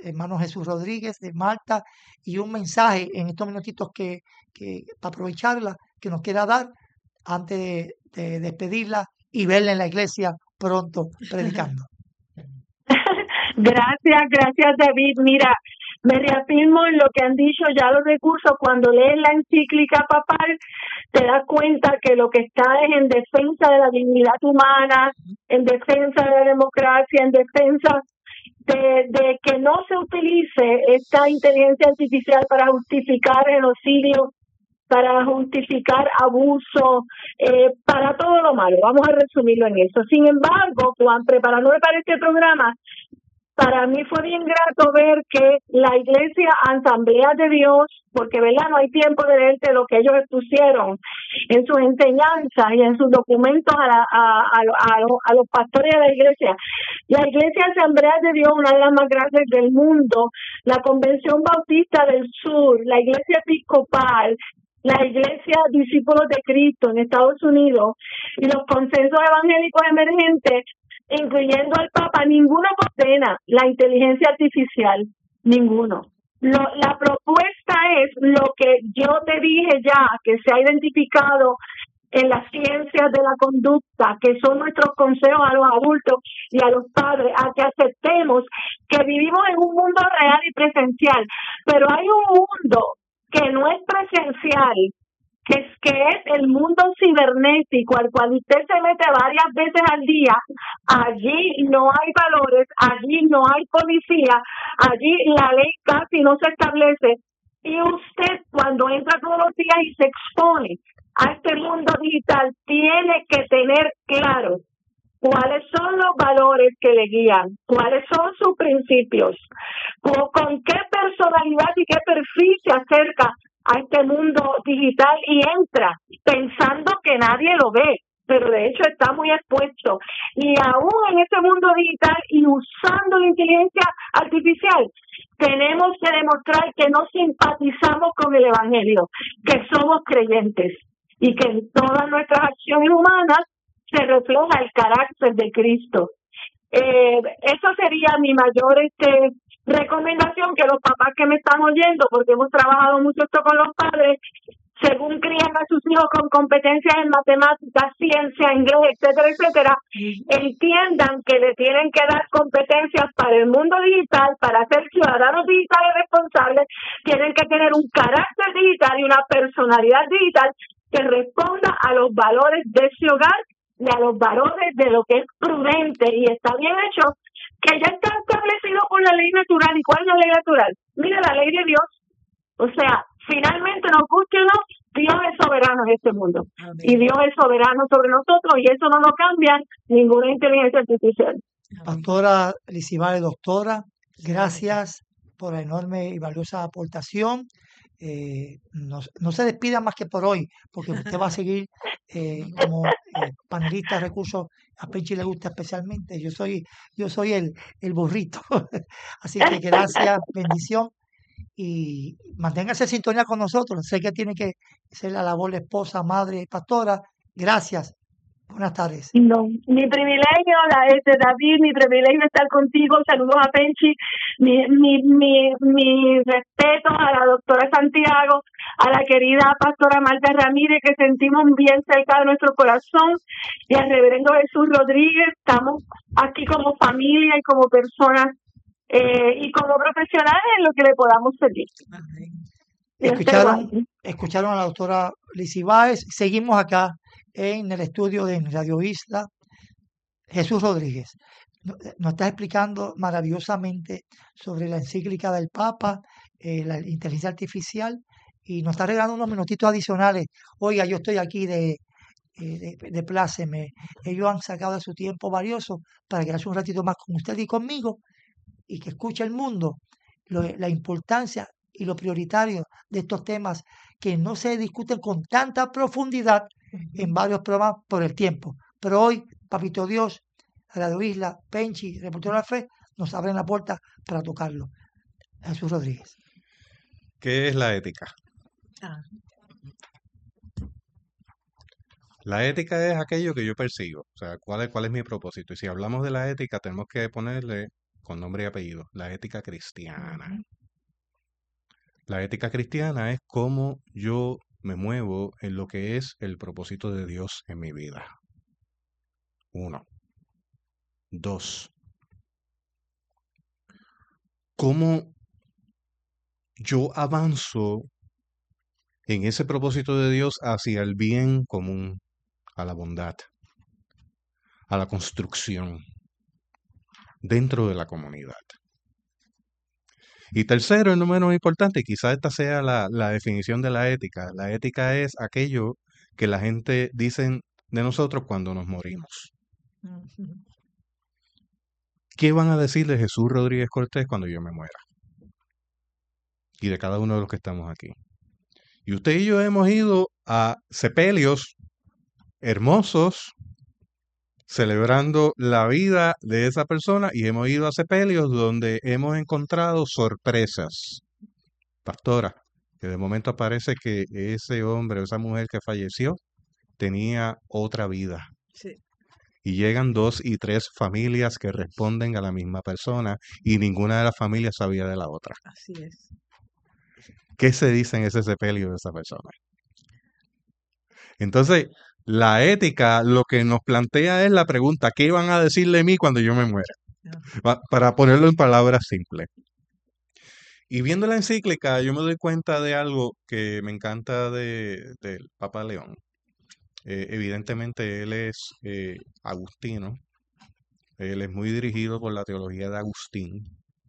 hermano Jesús Rodríguez de Malta, y un mensaje en estos minutitos para aprovecharla, que nos quiera dar antes de despedirla y verla en la iglesia pronto predicando. Gracias David. Mira, me reafirmo en lo que han dicho ya los recursos. Cuando lees la encíclica papal, te das cuenta que lo que está es en defensa de la dignidad humana, en defensa de la democracia, en defensa de que no se utilice esta inteligencia artificial para justificar genocidio, para justificar abuso, para todo lo malo. Vamos a resumirlo en eso. Sin embargo, Juan, preparándome para este programa, para mí fue bien grato ver que la iglesia Asamblea de Dios, porque verdad no hay tiempo de leerte lo que ellos expusieron en sus enseñanzas y en sus documentos a los pastores de la iglesia. La iglesia Asamblea de Dios, una de las más grandes del mundo, la Convención Bautista del Sur, la iglesia episcopal, la iglesia Discípulos de Cristo en Estados Unidos y los consensos evangélicos emergentes, incluyendo al Papa, ninguno condena la inteligencia artificial, ninguno. La propuesta es lo que yo te dije ya, que se ha identificado en las ciencias de la conducta, que son nuestros consejos a los adultos y a los padres, a que aceptemos que vivimos en un mundo real y presencial, pero hay un mundo que no es presencial, que es el mundo cibernético al cual usted se mete varias veces al día. Allí no hay valores, allí no hay policía, allí la ley casi no se establece, y usted cuando entra todos los días y se expone a este mundo digital tiene que tener claro cuáles son los valores que le guían, cuáles son sus principios, con qué personalidad y qué perfil se acerca a este mundo digital y entra pensando que nadie lo ve, pero de hecho está muy expuesto. Y aún en ese mundo digital y usando la inteligencia artificial, tenemos que demostrar que no simpatizamos con el Evangelio, que somos creyentes y que en todas nuestras acciones humanas se refleja el carácter de Cristo. Eso sería mi mayor recomendación, que los papás que me están oyendo, porque hemos trabajado mucho esto con los padres, según crían a sus hijos con competencias en matemáticas, ciencia, inglés, etcétera, etcétera, entiendan que le tienen que dar competencias para el mundo digital, para ser ciudadanos digitales responsables, tienen que tener un carácter digital y una personalidad digital que responda a los valores de ese hogar y a los valores de lo que es prudente y está bien hecho, que ya está establecido por la ley natural. ¿Y cuál es la ley natural? Mira, la ley de Dios. O sea, finalmente, nos guste o no, Dios es soberano en este mundo. Amén. Y Dios es soberano sobre nosotros y eso no lo cambia ninguna inteligencia artificial. Pastora Lisibare, doctora, gracias por la enorme y valiosa aportación. No se despida más que por hoy, porque usted va a seguir como panelista de recursos. A Penchi le gusta especialmente. Yo soy el burrito. Así que gracias, bendición. Y manténgase en sintonía con nosotros. Sé que tiene que ser la labor de esposa, madre, pastora. Gracias. Buenas tardes. No, mi privilegio, David, mi privilegio estar contigo. Saludos a Penchi, mi respeto a la doctora Santiago, a la querida pastora Marta Ramírez, que sentimos bien cerca de nuestro corazón, y al reverendo Jesús Rodríguez. Estamos aquí como familia y como personas y como profesionales en lo que le podamos servir. Escucharon a la doctora Lizy Báez. Seguimos acá en el estudio de Radio Isla. Jesús Rodríguez nos está explicando maravillosamente sobre la encíclica del Papa, la inteligencia artificial, y nos está regalando unos minutitos adicionales. Oiga, yo estoy aquí de pláceme. Ellos han sacado de su tiempo valioso para quedarse un ratito más con usted y conmigo y que escuche el mundo la importancia y lo prioritario de estos temas que no se discuten con tanta profundidad en varios programas por el tiempo. Pero hoy, Papito Dios, Radio Isla, Penchi, Reportero de la Fe, nos abren la puerta para tocarlo. Jesús Rodríguez. ¿Qué es la ética? La ética es aquello que yo persigo, o sea, cuál es mi propósito. Y si hablamos de la ética, tenemos que ponerle con nombre y apellido, la ética cristiana. Ujú. La ética cristiana es cómo yo me muevo en lo que es el propósito de Dios en mi vida. 1. 2. Cómo yo avanzo en ese propósito de Dios hacia el bien común, a la bondad, a la construcción dentro de la comunidad. Y tercero, el no menos importante, y quizás esta sea la definición de la ética. La ética es aquello que la gente dice de nosotros cuando nos morimos. Ujú. ¿Qué van a decir de Jesús Rodríguez Cortés cuando yo me muera? Y de cada uno de los que estamos aquí. Y usted y yo hemos ido a sepelios hermosos, celebrando la vida de esa persona, y hemos ido a sepelios donde hemos encontrado sorpresas. Pastora, que de momento parece que ese hombre o esa mujer que falleció tenía otra vida. Sí. Y llegan 2 y 3 familias que responden a la misma persona y ninguna de las familias sabía de la otra. Así es. ¿Qué se dice en ese sepelio de esa persona? Entonces, la ética lo que nos plantea es la pregunta, ¿qué van a decir de mí cuando yo me muera? Para ponerlo en palabras simples. Y viendo la encíclica, yo me doy cuenta de algo que me encanta del Papa León. Evidentemente él es agustino, él es muy dirigido por la teología de Agustín.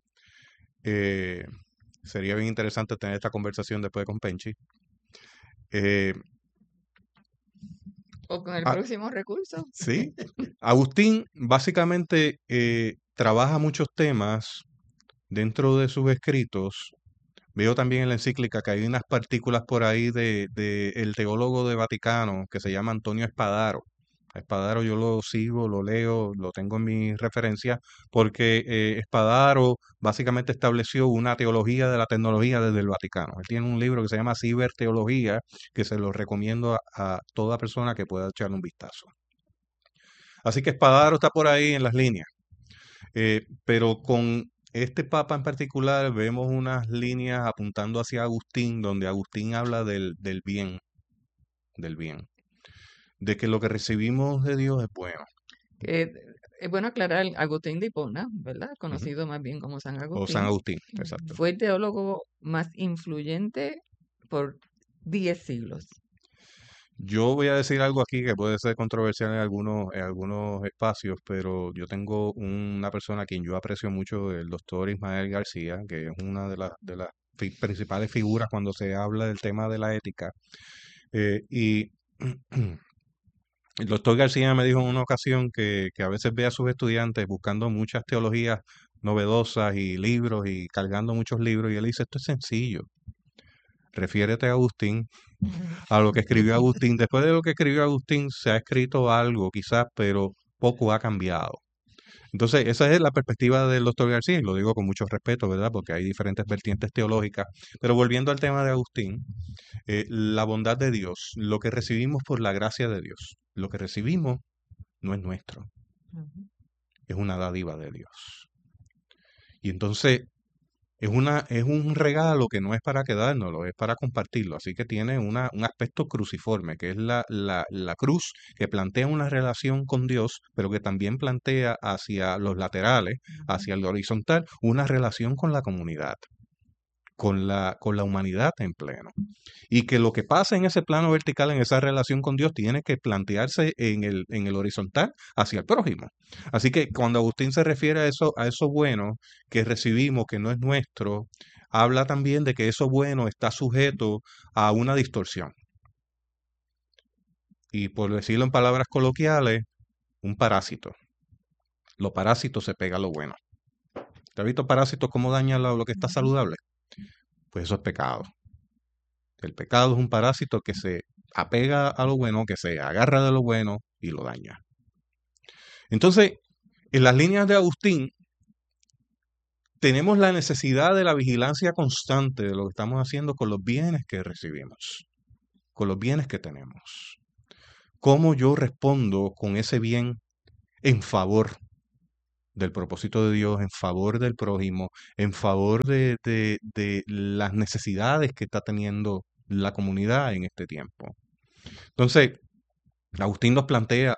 Sería bien interesante tener esta conversación después con Penchi. O con el Ah, próximo recurso. sí, Agustín básicamente trabaja muchos temas dentro de sus escritos. Veo también en la encíclica que hay unas partículas por ahí de el teólogo de Vaticano que se llama Antonio Espadaro. A Espadaro yo lo sigo, lo leo, lo tengo en mi referencia, porque Espadaro básicamente estableció una teología de la tecnología desde el Vaticano. Él tiene un libro que se llama Ciberteología, que se lo recomiendo a toda persona que pueda echarle un vistazo. Así que Espadaro está por ahí en las líneas. Pero con este papa en particular vemos unas líneas apuntando hacia Agustín, donde Agustín habla del bien, de que lo que recibimos de Dios es bueno. Que es bueno aclarar, Agustín de Hipona, ¿verdad? Ujú. Conocido más bien como San O San Agustín, Agustín, exacto. fue el teólogo más influyente por 10 siglos. Yo voy a decir algo aquí que puede ser controversial en algunos espacios, pero yo tengo una persona a quien yo aprecio mucho, el doctor Ismael García, que es una de las principales figuras cuando se habla del tema de la ética. Y el doctor García me dijo en una ocasión que a veces ve a sus estudiantes buscando muchas teologías novedosas y libros y cargando muchos libros, y él dice, esto es sencillo. Refiérete a Agustín, a lo que escribió Agustín. Después de lo que escribió Agustín, se ha escrito algo quizás, pero poco ha cambiado. Entonces, esa es la perspectiva del doctor García, y lo digo con mucho respeto, ¿verdad? Porque hay diferentes vertientes teológicas. Pero volviendo al tema de Agustín, la bondad de Dios, lo que recibimos por la gracia de Dios, lo que recibimos no es nuestro, Ujú. es una dádiva de Dios. Y entonces, es un regalo que no es para quedárnoslo, es para compartirlo. Así que tiene un aspecto cruciforme, que es la cruz que plantea una relación con Dios, pero que también plantea hacia los laterales, hacia el horizontal, una relación con la comunidad, con la humanidad en pleno. Y que lo que pasa en ese plano vertical, en esa relación con Dios, tiene que plantearse en el horizontal hacia el prójimo. Así que cuando Agustín se refiere a eso bueno que recibimos, que no es nuestro, habla también de que eso bueno está sujeto a una distorsión. Y por decirlo en palabras coloquiales, un parásito. Lo parásito se pega a lo bueno. ¿Te has visto parásitos cómo dañan lo que está Ujú. saludable? Pues eso es pecado. El pecado es un parásito que se apega a lo bueno, que se agarra de lo bueno y lo daña. Entonces, en las líneas de Agustín, tenemos la necesidad de la vigilancia constante de lo que estamos haciendo con los bienes que recibimos, con los bienes que tenemos. ¿Cómo yo respondo con ese bien en favor del propósito de Dios, en favor del prójimo, en favor de las necesidades que está teniendo la comunidad en este tiempo. Entonces, Agustín nos plantea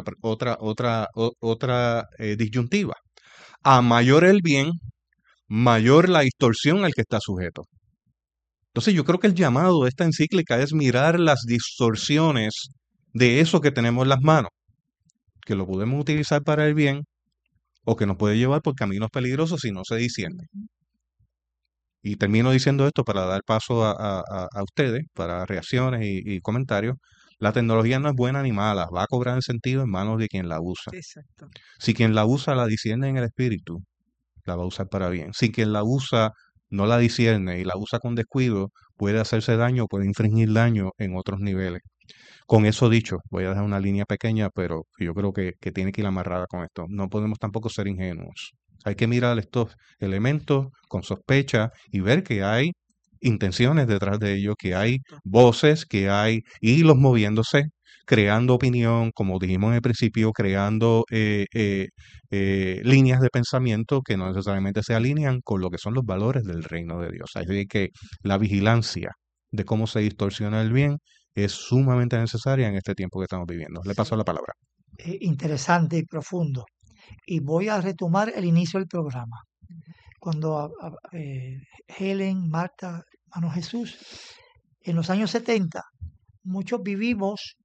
otra disyuntiva. A mayor el bien, mayor la distorsión al que está sujeto. Entonces yo creo que el llamado de esta encíclica es mirar las distorsiones de eso que tenemos en las manos, que lo podemos utilizar para el bien o que nos puede llevar por caminos peligrosos si no se discierne. Y termino diciendo esto para dar paso a ustedes, para reacciones y comentarios. La tecnología no es buena ni mala, va a cobrar el sentido en manos de quien la usa. Exacto. Si quien la usa la discierne en el espíritu, la va a usar para bien. Si quien la usa no la discierne y la usa con descuido, puede hacerse daño, puede infringir daño en otros niveles. Con eso dicho, voy a dejar una línea pequeña, pero yo creo que tiene que ir amarrada con esto. No podemos tampoco ser ingenuos. Hay que mirar estos elementos con sospecha y ver que hay intenciones detrás de ellos, que hay voces, que hay hilos moviéndose, creando opinión, como dijimos en el principio, creando líneas de pensamiento que no necesariamente se alinean con lo que son los valores del reino de Dios. Así que la vigilancia de cómo se distorsiona el bien es sumamente necesaria en este tiempo que estamos viviendo. Le paso la palabra. Interesante y profundo. Y voy a retomar el inicio del programa. Cuando Helen, Marta, hermano Jesús, en los años 70, muchos vivimos,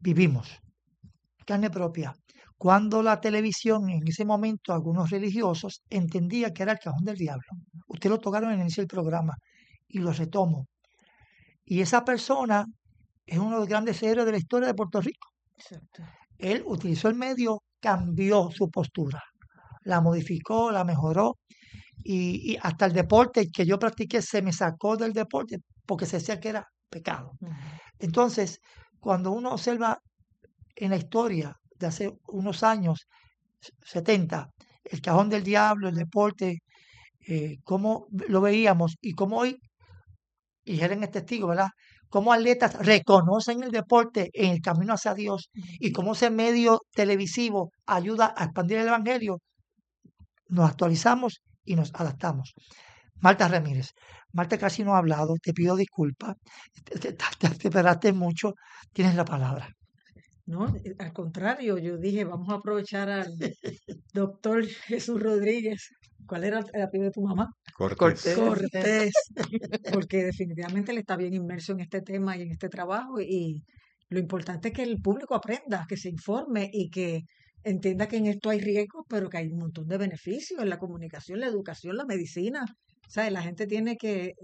carne propia. Cuando la televisión, en ese momento, algunos religiosos entendían que era el cajón del diablo. Usted lo tocaron en el inicio del programa y lo retomo. Y esa persona es uno de los grandes héroes de la historia de Puerto Rico. Exacto. Él utilizó el medio, cambió su postura, la modificó, la mejoró y hasta el deporte que yo practiqué se me sacó del deporte porque se decía que era pecado. Entonces, cuando uno observa en la historia de hace unos años, 70, el cajón del diablo, el deporte, cómo lo veíamos y cómo hoy, y Helen es testigo, ¿verdad? Cómo atletas reconocen el deporte en el camino hacia Dios y cómo ese medio televisivo ayuda a expandir el evangelio, nos actualizamos y nos adaptamos. Marta Ramírez. Marta casi no ha hablado, te pido disculpas, te esperaste mucho, tienes la palabra. No, al contrario, yo dije, vamos a aprovechar al doctor Jesús Rodríguez. ¿Cuál era el apellido de tu mamá? Cortés. Cortés, porque definitivamente él está bien inmerso en este tema y en este trabajo y lo importante es que el público aprenda, que se informe y que entienda que en esto hay riesgos, pero que hay un montón de beneficios en la comunicación, la educación, la medicina. O sea, la gente tiene que,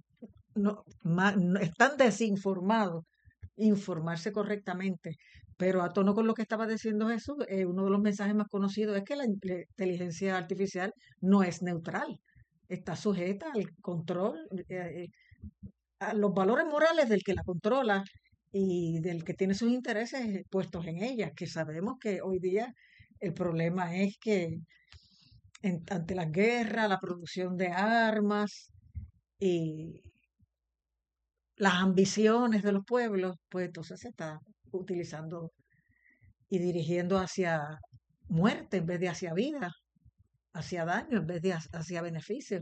están desinformados, informarse correctamente. Pero a tono con lo que estaba diciendo Jesús, uno de los mensajes más conocidos es que la inteligencia artificial no es neutral, está sujeta al control, a los valores morales del que la controla y del que tiene sus intereses puestos en ella, que sabemos que hoy día el problema es que ante las guerras, la producción de armas y las ambiciones de los pueblos, pues entonces se está utilizando y dirigiendo hacia muerte en vez de hacia vida, hacia daño en vez de hacia beneficio.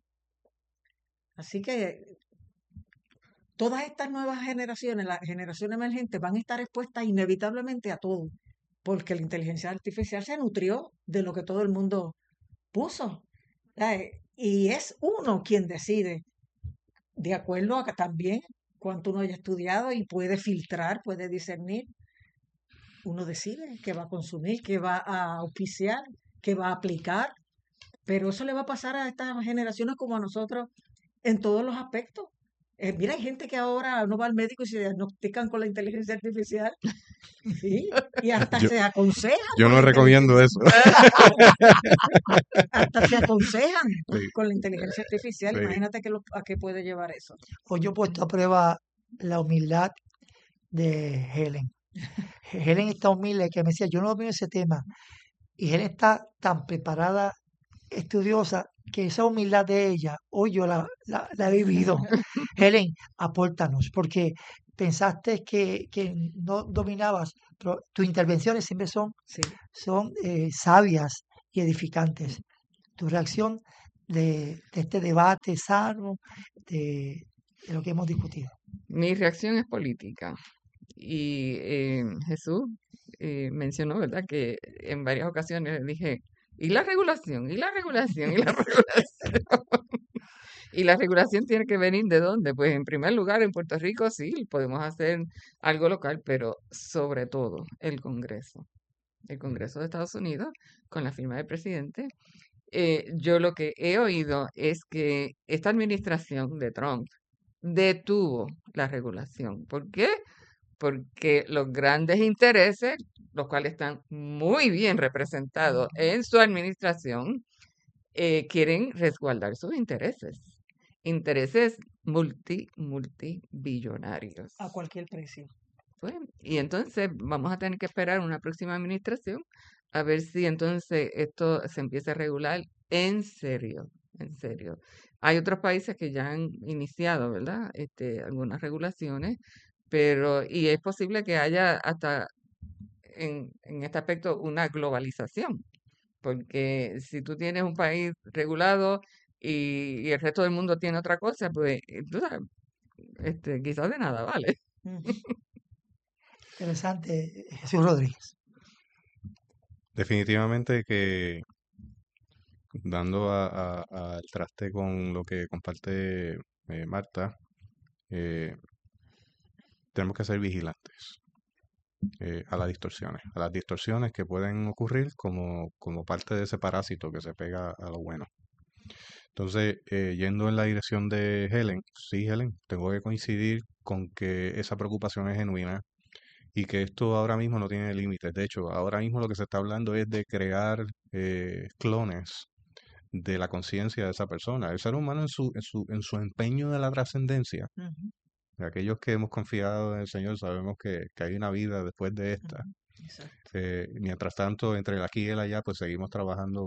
Así que todas estas nuevas generaciones, la generación emergente, van a estar expuestas inevitablemente a todo, porque la inteligencia artificial se nutrió de lo que todo el mundo puso. Y es uno quien decide, de acuerdo a que también cuanto uno haya estudiado y puede filtrar, puede discernir. Uno decide qué va a consumir, qué va a auspiciar, qué va a aplicar, pero eso le va a pasar a estas generaciones como a nosotros en todos los aspectos. Mira, hay gente que ahora no va al médico y se diagnostican con la inteligencia artificial, ¿sí? Y hasta se aconsejan. Yo no recomiendo eso. Hasta se aconsejan Sí. con la inteligencia artificial. Sí. Imagínate a qué puede llevar eso. Hoy yo he puesto a prueba la humildad de Helen. Helen está humilde, que me decía, yo no domino ese tema. Y Helen está tan preparada, estudiosa, que esa humildad de ella, hoy yo la he vivido. Helen, apórtanos, porque pensaste que no dominabas, pero tus intervenciones siempre son Sí. sabias y edificantes. Tu reacción de este debate sano, de lo que hemos discutido. Mi reacción es política. Y Jesús mencionó, ¿verdad?, que en varias ocasiones le dije, ¿y la regulación? ¿Y la regulación? ¿Y la regulación? ¿Y la regulación tiene que venir de dónde? Pues en primer lugar, en Puerto Rico sí, podemos hacer algo local, pero sobre todo el Congreso de Estados Unidos, con la firma del presidente. Yo lo que he oído es que esta administración de Trump detuvo la regulación. ¿Por qué? Porque los grandes intereses, los cuales están muy bien representados en su administración, quieren resguardar sus intereses multibillonarios. A cualquier precio. Pues, y entonces vamos a tener que esperar una próxima administración a ver si entonces esto se empieza a regular en serio, en serio. Hay otros países que ya han iniciado, ¿verdad? Algunas regulaciones, pero y es posible que haya hasta en este aspecto una globalización, porque si tú tienes un país regulado y el resto del mundo tiene otra cosa, pues tú sabes, quizás de nada vale. Interesante, Jesús Rodríguez. Definitivamente que dando al traste con lo que comparte Marta, tenemos que ser vigilantes a las distorsiones que pueden ocurrir como parte de ese parásito que se pega a lo bueno. Entonces, yendo en la dirección de Helen, sí, Helen, tengo que coincidir con que esa preocupación es genuina y que esto ahora mismo no tiene límites. De hecho, ahora mismo lo que se está hablando es de crear clones de la conciencia de esa persona. El ser humano en su empeño de la trascendencia, Ujú, aquellos que hemos confiado en el Señor sabemos que hay una vida después de esta. ujú, exacto. Mientras tanto, entre el aquí y el allá, pues seguimos trabajando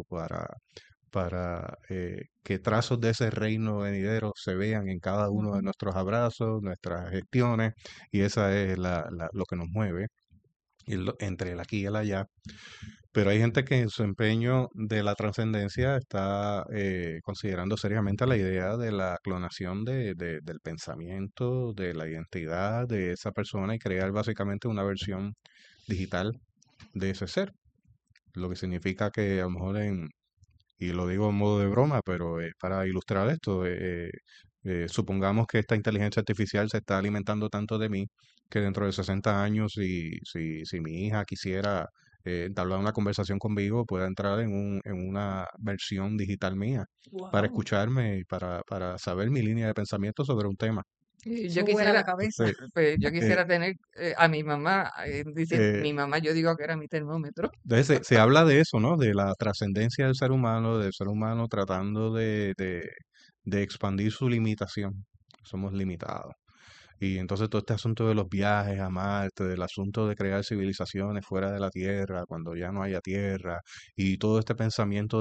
para que trazos de ese reino venidero se vean en cada uno de Ujú. nuestros abrazos, nuestras gestiones, y esa es lo que nos mueve entre el aquí y el allá. Pero hay gente que en su empeño de la trascendencia está considerando seriamente la idea de la clonación del pensamiento, de la identidad de esa persona y crear básicamente una versión digital de ese ser. Lo que significa que a lo mejor y lo digo en modo de broma, pero para ilustrar esto, supongamos que esta inteligencia artificial se está alimentando tanto de mí que dentro de 60 años, si mi hija quisiera entablar una conversación conmigo, pueda entrar en una versión digital mía para Wow, escucharme y para saber mi línea de pensamiento sobre un tema. Y eso yo vuela la quisiera, cabeza. Eh, yo eh, quisiera tener a mi mamá, diciendo, eh, mi mamá yo digo que era mi termómetro. Entonces se habla de eso, ¿no? De la trascendencia del ser humano tratando de expandir su limitación. Somos limitados. Y entonces todo este asunto de los viajes a Marte, del asunto de crear civilizaciones fuera de la Tierra, cuando ya no haya Tierra, y todo este pensamiento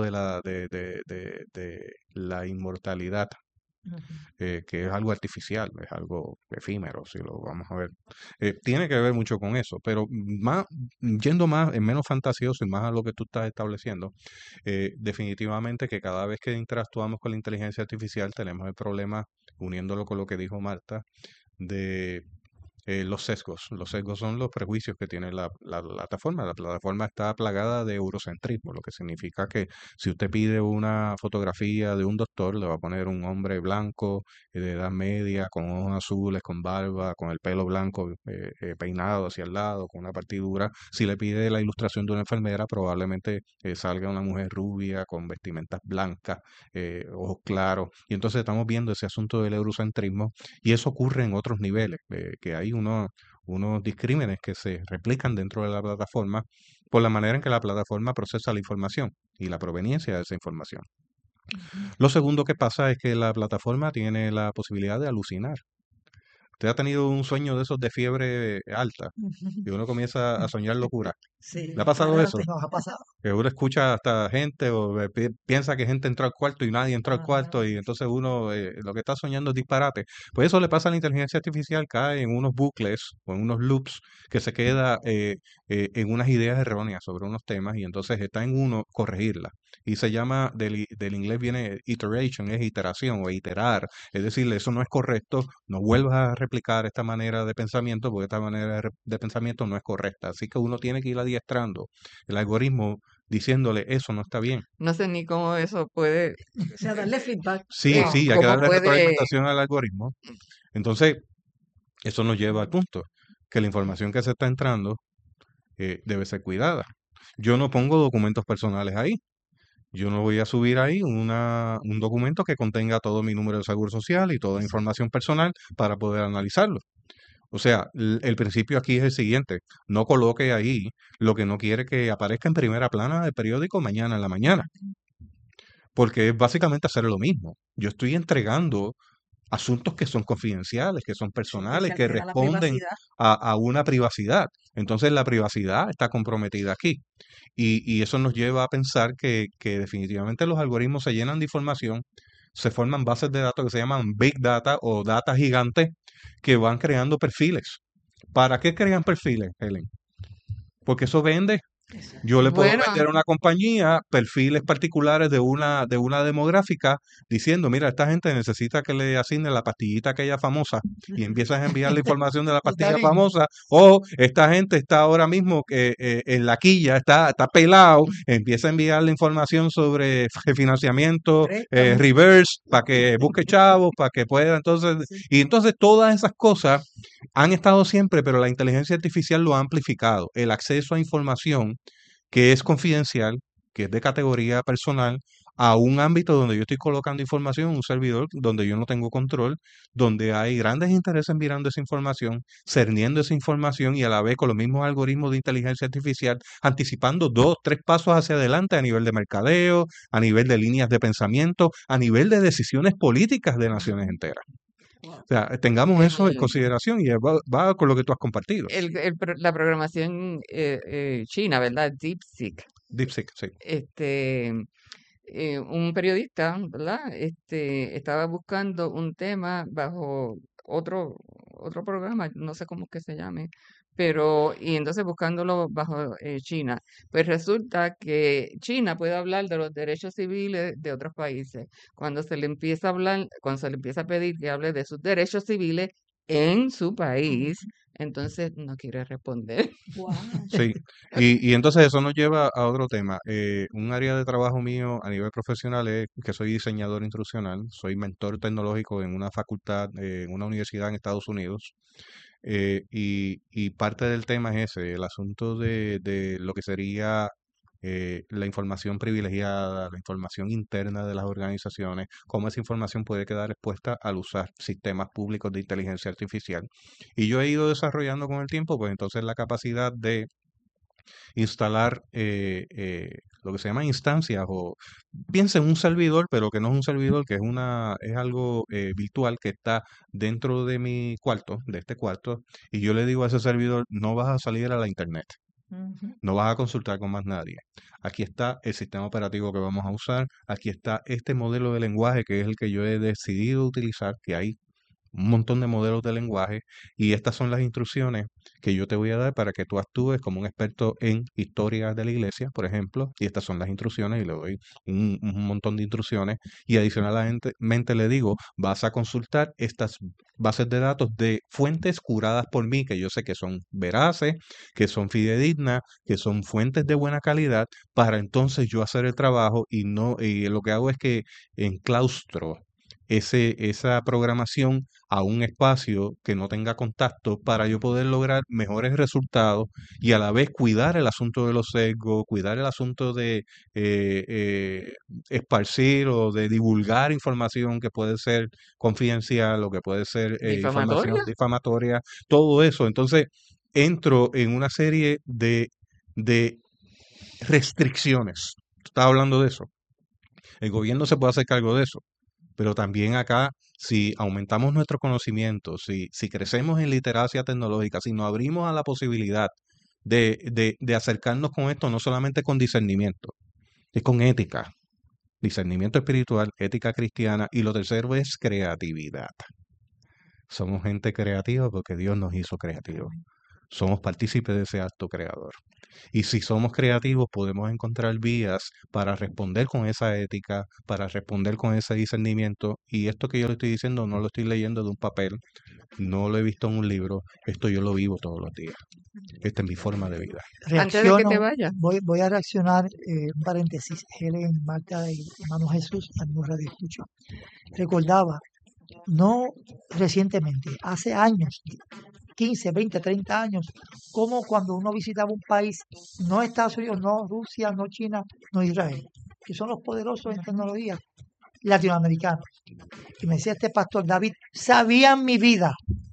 de la inmortalidad, Ujú. que es algo artificial, es algo efímero, si lo vamos a ver. Tiene que ver mucho con eso, pero yendo más, en menos fantasioso y más a lo que tú estás estableciendo, definitivamente que cada vez que interactuamos con la inteligencia artificial tenemos el problema, uniéndolo con lo que dijo Marta, de los sesgos. Los sesgos son los prejuicios que tiene la plataforma. La plataforma está plagada de eurocentrismo, lo que significa que si usted pide una fotografía de un doctor, le va a poner un hombre blanco, de edad media, con ojos azules, con barba, con el pelo blanco peinado hacia el lado, con una partidura. Si le pide la ilustración de una enfermera, probablemente salga una mujer rubia, con vestimentas blancas, ojos claros. Y entonces estamos viendo ese asunto del eurocentrismo y eso ocurre en otros niveles, que hay unos discrímenes que se replican dentro de la plataforma por la manera en que la plataforma procesa la información y la proveniencia de esa información. Ujú. Lo segundo que pasa es que la plataforma tiene la posibilidad de alucinar. ¿Usted ha tenido un sueño de esos de fiebre alta y uno comienza a soñar locura? ¿Le ha Sí, pasado claro. eso? Nos ha pasado. Que uno escucha hasta gente o piensa que gente entró al cuarto y nadie entró al Ajá. cuarto y entonces uno lo que está soñando es disparate. Pues eso le pasa a la inteligencia artificial, cae en unos bucles o en unos loops que se queda en unas ideas erróneas sobre unos temas y entonces está en uno corregirla. y se llama, del inglés viene iteration, es iteración o iterar, es decir, eso no es correcto, no vuelvas a replicar esta manera de pensamiento porque esta manera de pensamiento no es correcta. Así que uno tiene que ir adiestrando el algoritmo diciéndole eso no está bien. No sé ni cómo eso puede, O sea, darle feedback. Sí, Wow. sí, hay que cómo darle puede, retroalimentación al algoritmo. Entonces, eso nos lleva al punto que la información que se está entrando debe ser cuidada. Yo no pongo documentos personales ahí. Yo no voy a subir ahí un documento que contenga todo mi número de seguro social y toda información personal para poder analizarlo. O sea, el principio aquí es el siguiente: no coloque ahí lo que no quiere que aparezca en primera plana del periódico mañana en la mañana, porque es básicamente hacer lo mismo. Yo estoy entregando asuntos que son confidenciales, que son Sí, que personales, se que altera la responden privacidad. a una privacidad. Entonces la privacidad está comprometida aquí. Y eso nos lleva a pensar que definitivamente los algoritmos se llenan de información, se forman bases de datos que se llaman Big Data o data gigantes que van creando perfiles. ¿Para qué crean perfiles, Helen? Porque eso vende. Exacto. Yo le puedo bueno, vender a una compañía perfiles particulares de una demográfica diciendo, mira, esta gente necesita que le asigne la pastillita aquella famosa y empiezas a enviar la información de la Está pastilla bien. famosa, o esta gente está ahora mismo en la quilla, está pelado, empieza a enviar la información sobre financiamiento, Préstamo. reverse, para que busque chavos, para que pueda entonces, Sí. y entonces todas esas cosas han estado siempre, pero la inteligencia artificial lo ha amplificado. El acceso a información que es confidencial, que es de categoría personal, a un ámbito donde yo estoy colocando información, un servidor donde yo no tengo control, donde hay grandes intereses mirando esa información, cerniendo esa información y a la vez con los mismos algoritmos de inteligencia artificial, anticipando 2, 3 pasos hacia adelante a nivel de mercadeo, a nivel de líneas de pensamiento, a nivel de decisiones políticas de naciones enteras. Wow. O sea, tengamos eso en el, consideración y va con lo que tú has compartido. la programación china, ¿verdad? DeepSeek. DeepSeek, sí. Un periodista, ¿verdad? Estaba buscando un tema bajo otro programa, no sé cómo es que se llame, y entonces buscándolo bajo China. Pues resulta que China puede hablar de los derechos civiles de otros países. Cuando se le empieza a hablar, cuando se le empieza a pedir que hable de sus derechos civiles en su país, entonces no quiere responder. Wow. Sí, y entonces eso nos lleva a otro tema. Un área de trabajo mío a nivel profesional es que soy diseñador instruccional, soy mentor tecnológico en una facultad, en una universidad en Estados Unidos. Y parte del tema es ese, el asunto de lo que sería la información privilegiada, la información interna de las organizaciones, cómo esa información puede quedar expuesta al usar sistemas públicos de inteligencia artificial. Y yo he ido desarrollando con el tiempo, pues entonces la capacidad de instalar lo que se llama instancias o piensa en un servidor, pero que no es un servidor, que es algo virtual que está dentro de mi cuarto, de este cuarto, y yo le digo a ese servidor, no vas a salir a la internet. Ujú. No vas a consultar con más nadie. Aquí está el sistema operativo que vamos a usar. Aquí está este modelo de lenguaje que es el que yo he decidido utilizar, que hay un montón de modelos de lenguaje y estas son las instrucciones que yo te voy a dar para que tú actúes como un experto en historia de la iglesia, por ejemplo, y estas son las instrucciones y le doy un montón de instrucciones y adicionalmente le digo, vas a consultar estas bases de datos de fuentes curadas por mí, que yo sé que son veraces, que son fidedignas, que son fuentes de buena calidad, para entonces yo hacer el trabajo y lo que hago es que enclaustro esa programación a un espacio que no tenga contacto para yo poder lograr mejores resultados y a la vez cuidar el asunto de los sesgos, cuidar el asunto de esparcir o de divulgar información que puede ser confidencial o que puede ser información Difamatoria. difamatoria, todo eso. Entonces entro en una serie de restricciones. Tú estabas hablando de eso. El gobierno se puede hacer cargo de eso. Pero también acá, si aumentamos nuestro conocimiento, si crecemos en literacia tecnológica, si nos abrimos a la posibilidad de acercarnos con esto, no solamente con discernimiento, es con ética, discernimiento espiritual, ética cristiana, y lo tercero es creatividad. Somos gente creativa porque Dios nos hizo creativos. somos partícipes de ese acto creador. Y si somos creativos, podemos encontrar vías para responder con esa ética, para responder con ese discernimiento. Y esto que yo le estoy diciendo no lo estoy leyendo de un papel, no lo he visto en un libro, esto yo lo vivo todos los días. Esta es mi forma de vida. Antes de que te Reacciono, vayas, voy a reaccionar, un paréntesis, Helen, Marta y hermano Jesús, amigos Radio Escucha. Recordaba, no recientemente, hace años, 15, 20, 30 años, como cuando uno visitaba un país, no Estados Unidos, no Rusia, no China, no Israel, que son los poderosos en tecnología, latinoamericanos. Y me decía este pastor David, sabían mi vida,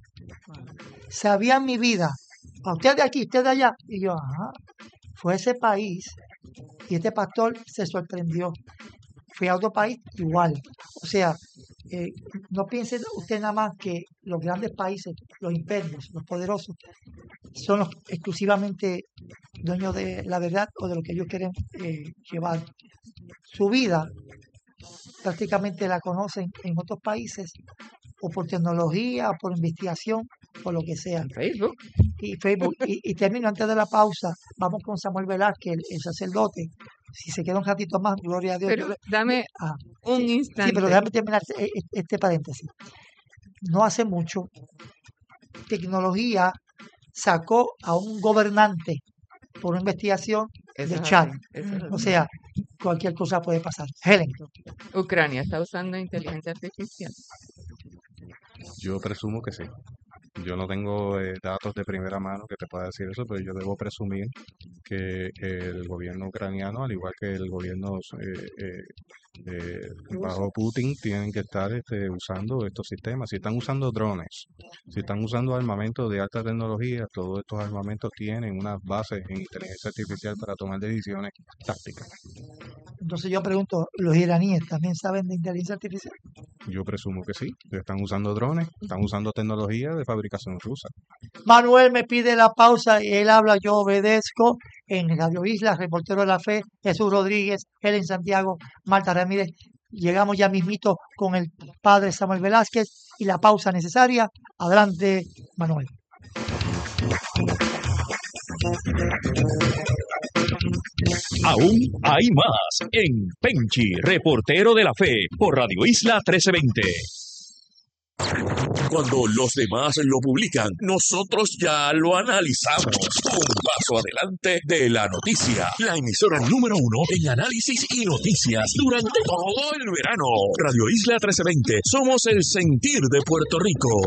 a usted de aquí, usted de allá. Y yo, ajá, fue a ese país y este pastor se sorprendió. Fui a otro país igual. O sea, no piense usted nada más que los grandes países, los imperios, los poderosos, son los exclusivamente dueños de la verdad o de lo que ellos quieren llevar. Su vida prácticamente la conocen en otros países o por tecnología, o por investigación, por lo que sea. en Facebook. Y Facebook. Y termino antes de la pausa. Vamos con Samuel Velázquez, el sacerdote. Si se queda un ratito más, gloria a Dios. Pero dame Ah, un sí, pero instante. déjame terminar este paréntesis. No hace mucho, tecnología sacó a un gobernante por una investigación Eso de es chat. así, eso es O así. sea, cualquier cosa puede pasar. Helen, Ucrania está usando inteligencia artificial. Yo presumo que sí. Yo no tengo datos de primera mano que te pueda decir eso, pero yo debo presumir que el gobierno ucraniano, al igual que el gobierno bajo Putin, tienen que estar usando estos sistemas. Si están usando drones, si están usando armamentos de alta tecnología, todos estos armamentos tienen unas bases en inteligencia artificial para tomar decisiones tácticas. entonces yo pregunto, ¿los iraníes también saben de inteligencia artificial? Yo presumo que sí. Están usando drones, están usando tecnología de fabricación rusa. Manuel me pide la pausa y él habla, yo obedezco. En Radio Isla, Reportero de la Fe, Jesús Rodríguez, Helen Santiago, Marta Ramírez. Llegamos ya mismito con el padre Samuel Velázquez y la pausa necesaria. Adelante, Manuel. Aún hay más en Penchi, Reportero de la Fe, por Radio Isla 1320. Cuando los demás lo publican, nosotros ya lo analizamos. Un paso adelante de la noticia. La emisora número 1 en análisis y noticias durante todo el verano. Radio Isla 1320. Somos el sentir de Puerto Rico.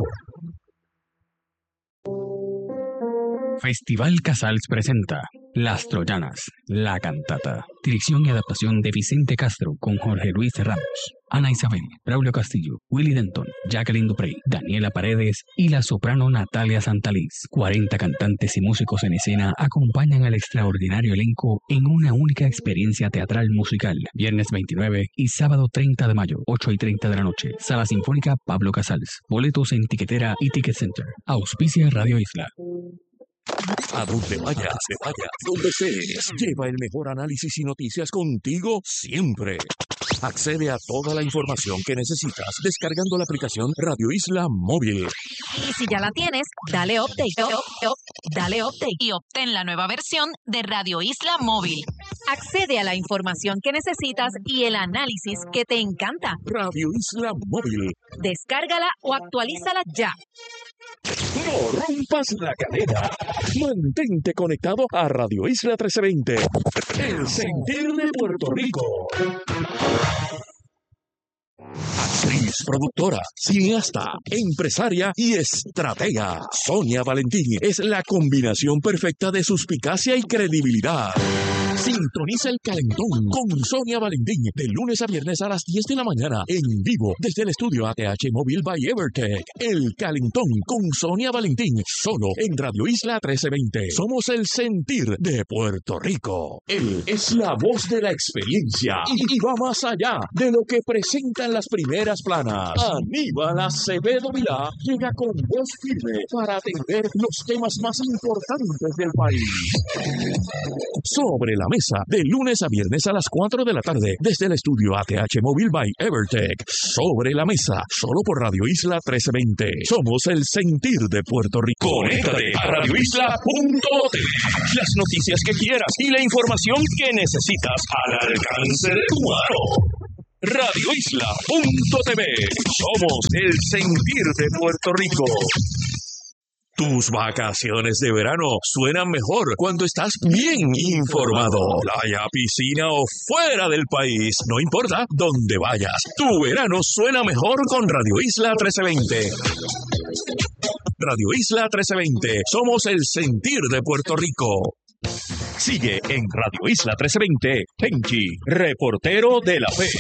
Festival Casals presenta Las Troyanas, la cantata. Dirección y adaptación de Vicente Castro con Jorge Luis Ramos, Ana Isabel, Braulio Castillo, Willy Denton, Jacqueline Duprey, Daniela Paredes y la soprano Natalia Santaliz. 40 cantantes y músicos en escena acompañan al extraordinario elenco en una única experiencia teatral musical. Viernes 29 y sábado 30 de mayo, 8:30 de la noche. Sala Sinfónica Pablo Casals. Boletos en Tiquetera y Ticket Center. Auspicia Radio Isla. A donde vayas, donde estés, lleva el mejor análisis y noticias contigo siempre. Accede a toda la información que necesitas descargando la aplicación Radio Isla Móvil. Y si ya la tienes, dale update y obtén la nueva versión de Radio Isla Móvil. Accede a la información que necesitas y el análisis que te encanta. Radio Isla Móvil. Descárgala o actualízala ya. No rompas la cadena. Mantente conectado a Radio Isla 1320. El sentir de Puerto Rico. Actriz, productora, cineasta, empresaria y estratega. Sonia Valentín es la combinación perfecta de suspicacia y credibilidad. Sintoniza El Calentón con Sonia Valentín de lunes a viernes a las 10 de la mañana en vivo desde el estudio ATH Móvil by Evertech. El Calentón con Sonia Valentín solo en Radio Isla 1320. Somos el sentir de Puerto Rico. Él es la voz de la experiencia y va más allá de lo que presentan las primeras planas. Aníbal Acevedo Vilá llega con voz firme para atender los temas más importantes del país. Sobre la Mesa, de lunes a viernes a las 4 de la tarde, desde el estudio ATH Móvil by Evertech. Sobre la Mesa, solo por Radio Isla 1320. Somos el sentir de Puerto Rico. Conéctate a radioisla.tv. Las noticias que quieras y la información que necesitas al alcance de tu mano. radioisla.tv. Somos el sentir de Puerto Rico. Tus vacaciones de verano suenan mejor cuando estás bien informado. Playa, piscina o fuera del país, no importa dónde vayas. Tu verano suena mejor con Radio Isla 1320. Radio Isla 1320. Somos el sentir de Puerto Rico. Sigue en Radio Isla 1320, Tenchi, reportero de la fe.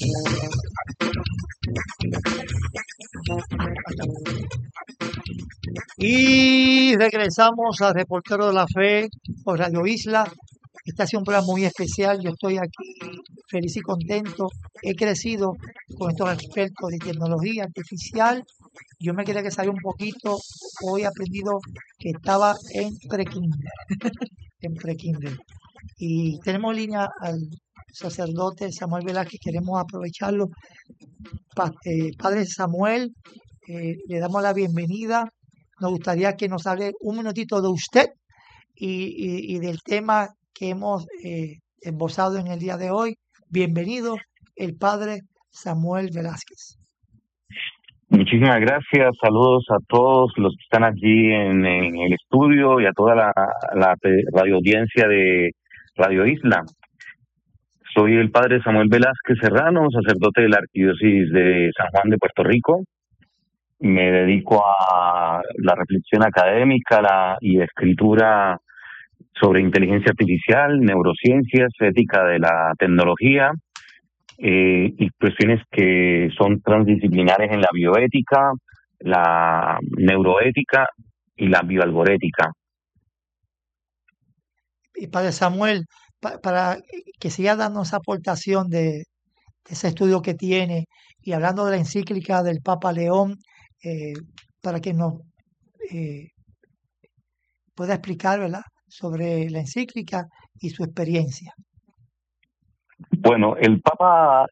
Y regresamos al Reportero de la Fe por Radio Isla. Este ha sido un programa muy especial. Yo estoy aquí feliz y contento. He crecido con estos expertos de tecnología artificial. Yo me quería que saliera un poquito. Hoy he aprendido que estaba en pre-kinder. En pre-kinder. Y tenemos en línea al sacerdote Samuel Velázquez. Queremos aprovecharlo. Padre Samuel, le damos la bienvenida. Nos gustaría que nos hable un minutito de usted y del tema que hemos esbozado en el día de hoy. Bienvenido, el Padre Samuel Velázquez. Muchísimas gracias, saludos a todos los que están allí en el estudio y a toda la radio audiencia de Radio Isla. Soy el Padre Samuel Velázquez Serrano, sacerdote de la Arquidiócesis de San Juan de Puerto Rico. Me dedico a la reflexión académica y escritura sobre inteligencia artificial, neurociencias, ética de la tecnología y cuestiones que son transdisciplinares en la bioética, la neuroética y la bioalgorética. Y Padre Samuel, para que siga dando esa aportación de ese estudio que tiene y hablando de la encíclica del Papa León, para que nos pueda explicar, ¿verdad?, sobre la encíclica y su experiencia. Bueno, el Papa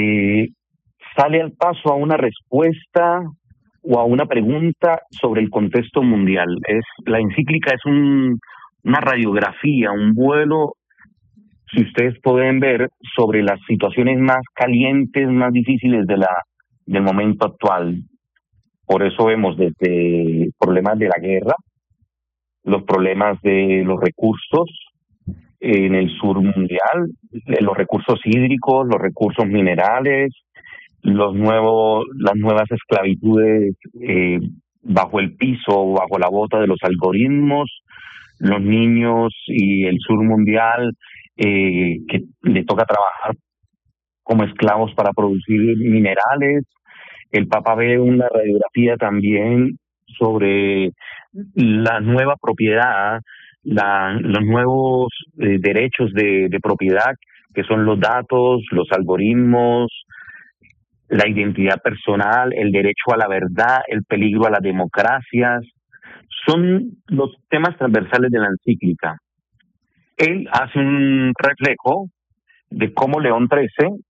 sale al paso a una respuesta o a una pregunta sobre el contexto mundial. La encíclica es una radiografía, un vuelo, si ustedes pueden ver, sobre las situaciones más calientes, más difíciles del momento actual. Por eso vemos desde problemas de la guerra, los problemas de los recursos en el sur mundial, los recursos hídricos, los recursos minerales, las nuevas esclavitudes bajo el piso, bajo la bota de los algoritmos, los niños y el sur mundial que le toca trabajar como esclavos para producir minerales. El Papa ve una radiografía también sobre la nueva propiedad, los nuevos derechos de propiedad, que son los datos, los algoritmos, la identidad personal, el derecho a la verdad, el peligro a las democracias. Son los temas transversales de la encíclica. Él hace un reflejo de cómo León XIII,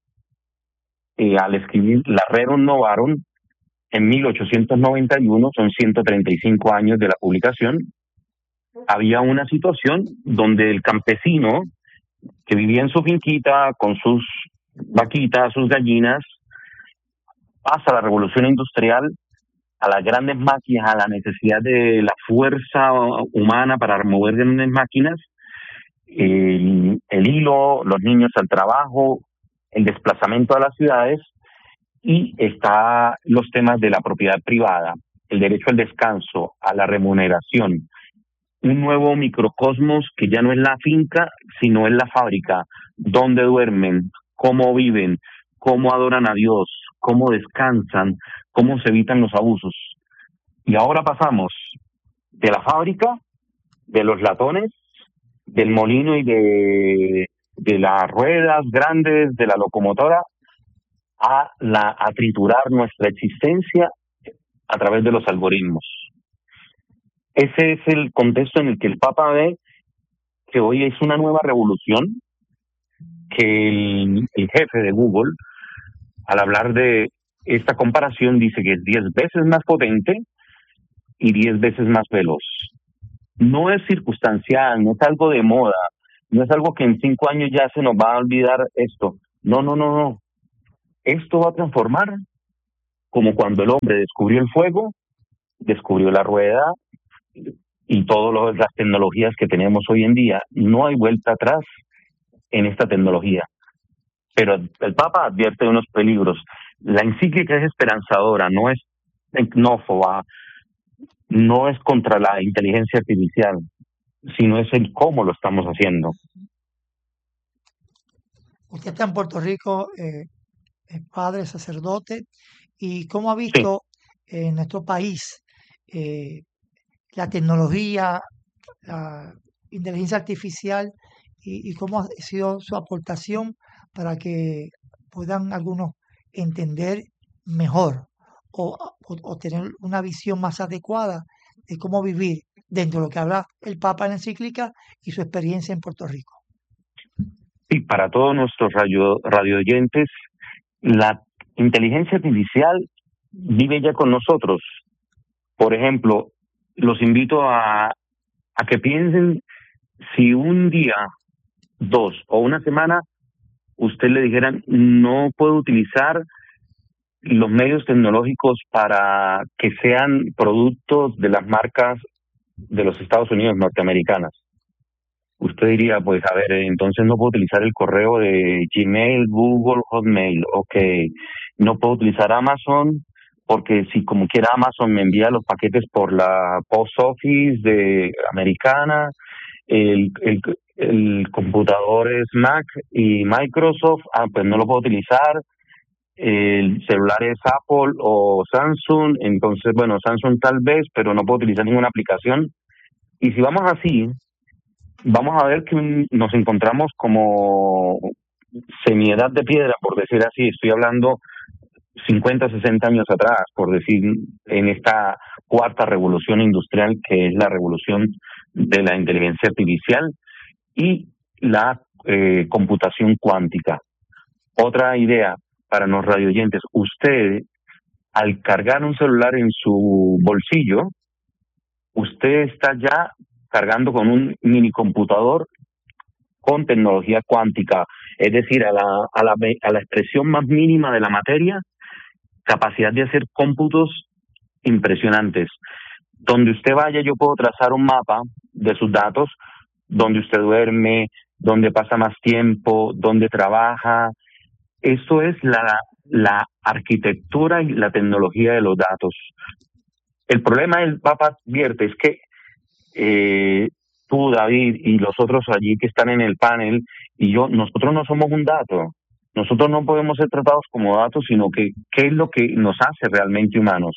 al escribir la Rerum Novarum en 1891, son 135 años de la publicación, había una situación donde el campesino que vivía en su finquita con sus vaquitas, sus gallinas, pasa la revolución industrial, a las grandes máquinas, a la necesidad de la fuerza humana para mover grandes máquinas, el hilo, los niños al trabajo, el desplazamiento a las ciudades, y está los temas de la propiedad privada, el derecho al descanso, a la remuneración, un nuevo microcosmos que ya no es la finca, sino es la fábrica, donde duermen, cómo viven, cómo adoran a Dios, cómo descansan, cómo se evitan los abusos. Y ahora pasamos de la fábrica, de los latones, del molino y de las ruedas grandes, de la locomotora, a triturar nuestra existencia a través de los algoritmos. Ese es el contexto en el que el Papa ve que hoy es una nueva revolución, que el jefe de Google, al hablar de esta comparación, dice que es 10 veces más potente y 10 veces más veloz. No es circunstancial, no es algo de moda, no es algo que en 5 años ya se nos va a olvidar esto. No, no, no, no. Esto va a transformar como cuando el hombre descubrió el fuego, descubrió la rueda y todas las tecnologías que tenemos hoy en día. No hay vuelta atrás en esta tecnología. Pero el Papa advierte de unos peligros. La encíclica es esperanzadora, no es tecnófoba, no es contra la inteligencia artificial, sino es el cómo lo estamos haciendo. Usted está en Puerto Rico, es padre, sacerdote, y cómo ha Sí. visto en nuestro país la tecnología, la inteligencia artificial y cómo ha sido su aportación para que puedan algunos entender mejor o tener una visión más adecuada de cómo vivir dentro de lo que habla el Papa en la encíclica y su experiencia en Puerto Rico. Y para todos nuestros radio oyentes, la inteligencia artificial vive ya con nosotros. Por ejemplo, los invito a que piensen si un día, 2 o una semana, usted le dijeran no puedo utilizar los medios tecnológicos para que sean productos de las marcas de los Estados Unidos norteamericanas. Usted diría, pues a ver, entonces no puedo utilizar el correo de Gmail, Google, Hotmail, ok. No puedo utilizar Amazon porque si como quiera Amazon me envía los paquetes por la Post Office de americana, el computador es Mac y Microsoft, pues no lo puedo utilizar. El celular es Apple o Samsung, entonces bueno, Samsung tal vez, pero no puedo utilizar ninguna aplicación. Y si vamos así, vamos a ver que nos encontramos como semiedad de piedra, por decir así. Estoy hablando 50, 60 años atrás, por decir, en esta cuarta revolución industrial, que es la revolución de la inteligencia artificial y la computación cuántica. Otra idea para los radioyentes: usted, al cargar un celular en su bolsillo, usted está ya cargando con un mini computador con tecnología cuántica, es decir, a la expresión más mínima de la materia, capacidad de hacer cómputos impresionantes. Donde usted vaya, yo puedo trazar un mapa de sus datos, donde usted duerme, donde pasa más tiempo, donde trabaja. Esto es la arquitectura y la tecnología de los datos. El problema del Papa advierte es que tú, David, y los otros allí que están en el panel, y yo, nosotros no somos un dato. Nosotros no podemos ser tratados como datos, sino que qué es lo que nos hace realmente humanos.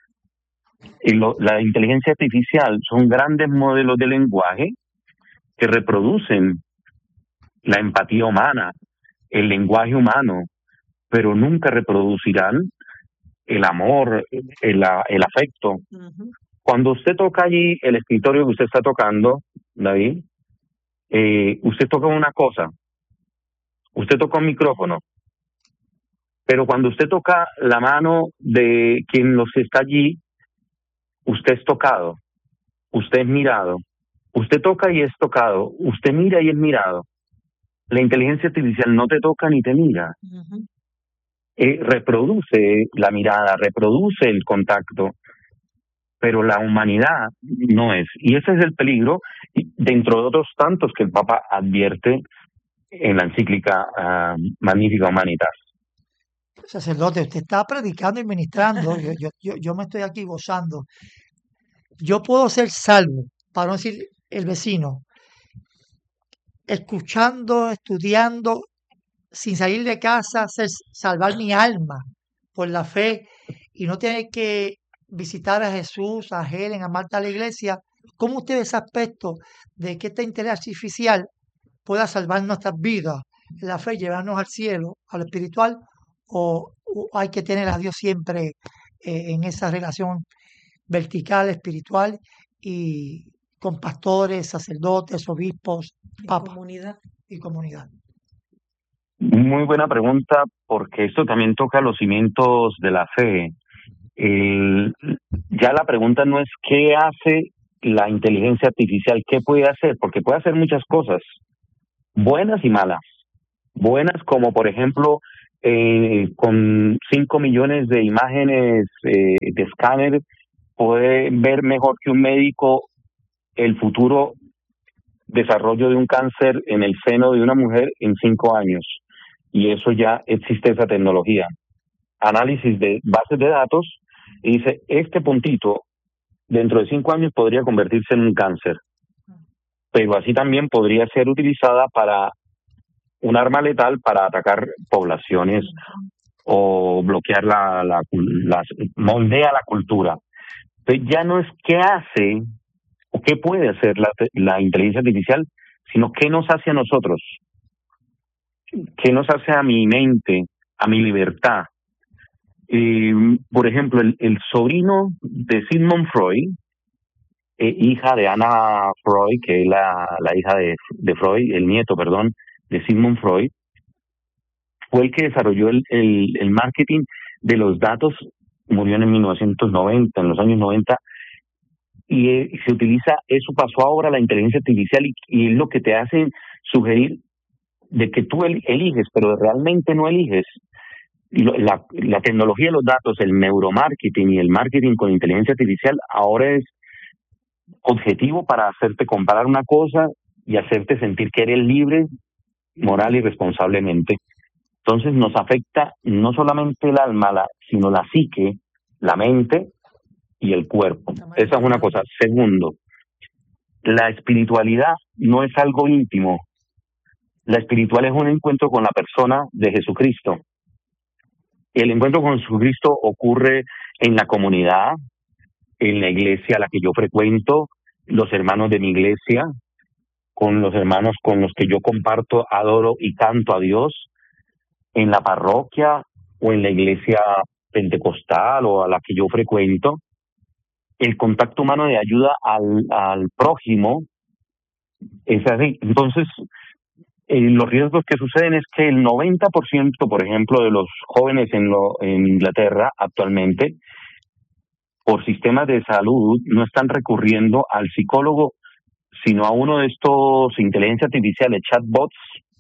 La inteligencia artificial son grandes modelos de lenguaje que reproducen la empatía humana, el lenguaje humano, pero nunca reproducirán el amor, el afecto. Ujú. Cuando usted toca allí el escritorio que usted está tocando, David, usted toca una cosa, usted toca un micrófono, pero cuando usted toca la mano de quien los está allí, usted es tocado, usted es mirado, usted toca y es tocado, usted mira y es mirado. La inteligencia artificial no te toca ni te mira. Ujú. Reproduce la mirada, reproduce el contacto, pero la humanidad no es. Y ese es el peligro, dentro de otros tantos que el Papa advierte en la encíclica Magnificat Humanitas. Sacerdote, usted está predicando y ministrando, yo me estoy aquí gozando. Yo puedo ser salvo, para no decir el vecino, escuchando, estudiando, sin salir de casa, salvar mi alma por la fe y no tener que visitar a Jesús, a Helen, a Marta, a la iglesia. ¿Cómo usted ve ese aspecto de que esta inteligencia artificial pueda salvar nuestras vidas, la fe, llevarnos al cielo, a lo espiritual, o hay que tener a Dios siempre en esa relación vertical, espiritual y con pastores, sacerdotes, obispos, En papas comunidad. y comunidad? Muy buena pregunta, porque esto también toca los cimientos de la fe. El- ya la pregunta no es qué hace la inteligencia artificial, qué puede hacer, porque puede hacer muchas cosas, buenas y malas. Buenas como, por ejemplo, con 5 millones de imágenes de escáner, puede ver mejor que un médico el futuro desarrollo de un cáncer en el seno de una mujer en 5 años. Y eso ya existe esa tecnología. Análisis de bases de datos y dice, este puntito dentro de 5 años podría convertirse en un cáncer, pero así también podría ser utilizada para un arma letal para atacar poblaciones o bloquear moldea la cultura. Entonces ya no es qué hace o qué puede hacer la inteligencia artificial, sino qué nos hace a nosotros, qué nos hace a mi mente, a mi libertad. Por ejemplo, el sobrino de Sigmund Freud, hija de Anna Freud, que es la hija de Freud, el nieto, perdón, de Sigmund Freud, fue el que desarrolló el marketing de los datos, murió en 1990, en los años 90, y se utiliza, eso pasó ahora a la inteligencia artificial y es lo que te hace sugerir de que tú eliges, pero realmente no eliges. La tecnología de los datos, el neuromarketing y el marketing con inteligencia artificial ahora es objetivo para hacerte comparar una cosa y hacerte sentir que eres libre, moral y responsablemente. Entonces nos afecta no solamente el alma, sino la psique, la mente y el cuerpo. Esa es una cosa. Segundo, la espiritualidad no es algo íntimo. La espiritual es un encuentro con la persona de Jesucristo. El encuentro con Jesucristo ocurre en la comunidad, en la iglesia a la que yo frecuento, los hermanos de mi iglesia, con los hermanos con los que yo comparto, adoro y canto a Dios, en la parroquia o en la iglesia pentecostal o a la que yo frecuento. El contacto humano de ayuda al prójimo es así. Entonces, los riesgos que suceden es que el 90%, por ejemplo, de los jóvenes en Inglaterra actualmente, por sistemas de salud, no están recurriendo al psicólogo, sino a uno de estos inteligencias artificiales, chatbots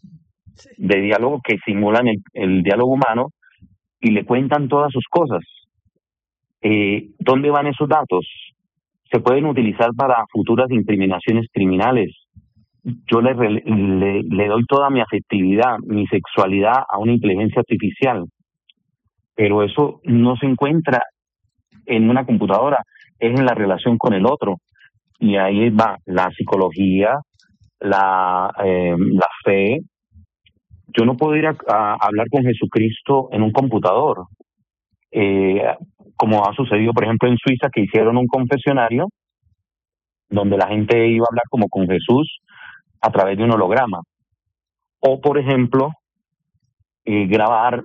de diálogo que simulan el diálogo humano y le cuentan todas sus cosas. ¿Dónde van esos datos? Se pueden utilizar para futuras incriminaciones criminales. Yo le doy toda mi afectividad, mi sexualidad a una inteligencia artificial, pero eso no se encuentra en una computadora, es en la relación con el otro. Y ahí va la psicología, la fe. Yo no puedo ir a hablar con Jesucristo en un computador, como ha sucedido, por ejemplo, en Suiza, que hicieron un confesionario donde la gente iba a hablar como con Jesús a través de un holograma. O, por ejemplo, grabar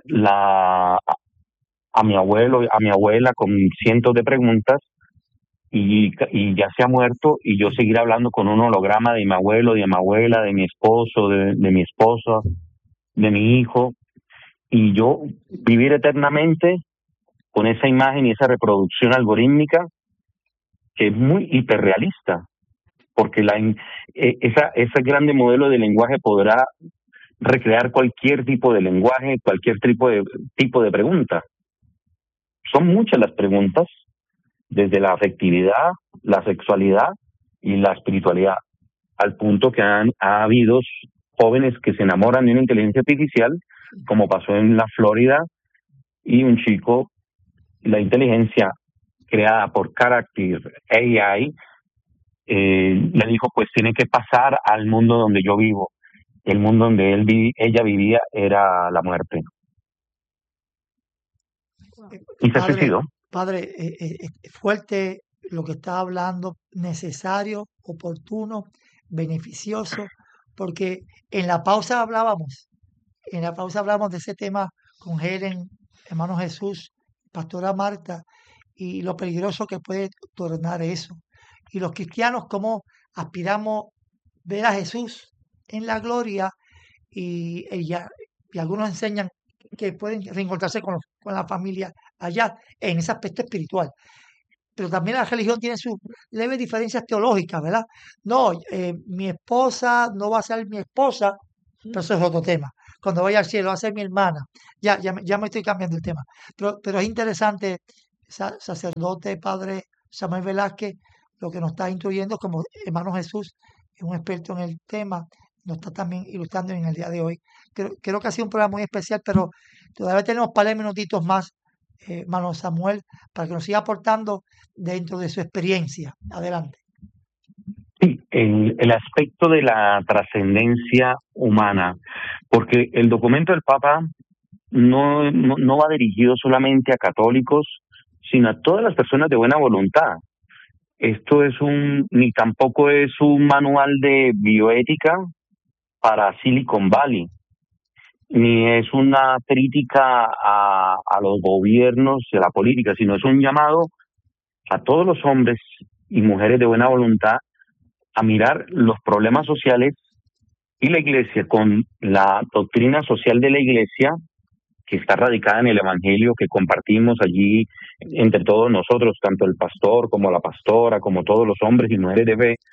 a mi abuelo, a mi abuela con cientos de preguntas y ya se ha muerto y yo seguir hablando con un holograma de mi abuelo, de mi abuela, de mi esposo, de mi esposa, de mi hijo, y yo vivir eternamente con esa imagen y esa reproducción algorítmica que es muy hiperrealista, porque ese grande modelo de lenguaje podrá recrear cualquier tipo de lenguaje, cualquier tipo de pregunta. Son muchas las preguntas, desde la afectividad, la sexualidad y la espiritualidad, al punto que ha habido jóvenes que se enamoran de una inteligencia artificial, como pasó en la Florida, y un chico, la inteligencia creada por Character AI, le dijo, pues tiene que pasar al mundo donde yo vivo. El mundo donde ella vivía era la muerte. Y se suicidó. Padre, fuerte lo que está hablando, necesario, oportuno, beneficioso, porque en la pausa hablábamos de ese tema con Helen, hermano Jesús, pastora Marta, y lo peligroso que puede tornar eso. Y los cristianos, cómo aspiramos ver a Jesús en la gloria y algunos enseñan que pueden reencontrarse con la familia allá en ese aspecto espiritual. Pero también la religión tiene sus leves diferencias teológicas, ¿verdad? No, mi esposa no va a ser mi esposa, pero eso es otro tema. Cuando vaya al cielo va a ser mi hermana. Ya me estoy cambiando el tema. Pero es interesante, sacerdote, padre Samuel Velázquez, lo que nos está instruyendo como hermano Jesús, es un experto en el tema, nos está también ilustrando en el día de hoy. Creo que ha sido un programa muy especial, pero todavía tenemos un par de minutitos más, hermano Samuel, para que nos siga aportando dentro de su experiencia. Adelante. Sí, el aspecto de la trascendencia humana, porque el documento del Papa no va dirigido solamente a católicos, sino a todas las personas de buena voluntad. Esto ni tampoco es un manual de bioética para Silicon Valley, ni es una crítica a los gobiernos y a la política, sino es un llamado a todos los hombres y mujeres de buena voluntad a mirar los problemas sociales y la Iglesia con la doctrina social de la Iglesia, que está radicada en el Evangelio que compartimos allí entre todos nosotros, tanto el pastor como la pastora, como todos los hombres y mujeres de fe.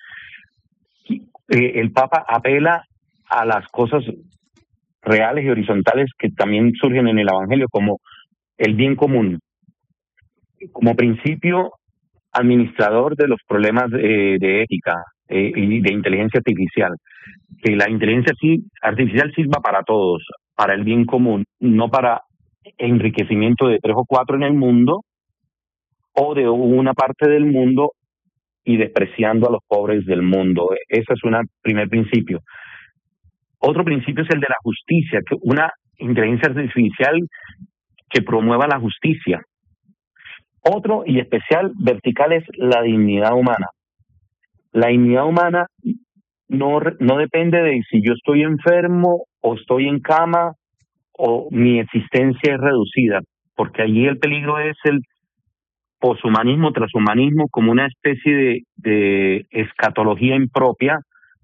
El Papa apela a las cosas reales y horizontales que también surgen en el Evangelio, como el bien común, como principio administrador de los problemas de ética y de inteligencia artificial. Que la inteligencia artificial sirva para todos, para el bien común, no para enriquecimiento de 3 o 4 en el mundo o de una parte del mundo y despreciando a los pobres del mundo. Ese es un primer principio. Otro principio es el de la justicia, que una inteligencia artificial que promueva la justicia. Otro y especial vertical es la dignidad humana. La dignidad humana no depende de si yo estoy enfermo o estoy en cama o mi existencia es reducida, porque allí el peligro es el poshumanismo, transhumanismo, como una especie de escatología impropia,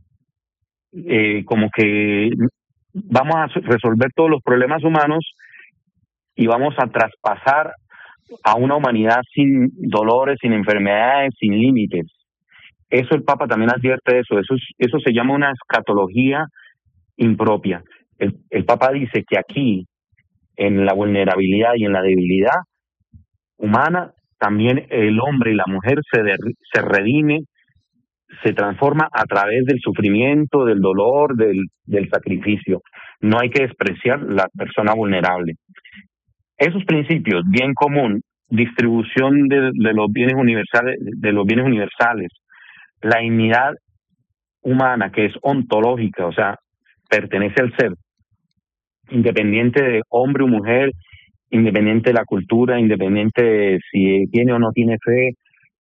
como que vamos a resolver todos los problemas humanos y vamos a traspasar a una humanidad sin dolores, sin enfermedades, sin límites. Eso el Papa también advierte de eso se llama una escatología impropia. El Papa dice que aquí, en la vulnerabilidad y en la debilidad humana, también el hombre y la mujer se redime, se transforma a través del sufrimiento, del dolor, del sacrificio. No hay que despreciar la persona vulnerable. Esos principios, bien común, distribución de los bienes universales, la dignidad humana, que es ontológica, o sea, pertenece al ser, independiente de hombre o mujer, independiente de la cultura, independiente de si tiene o no tiene fe,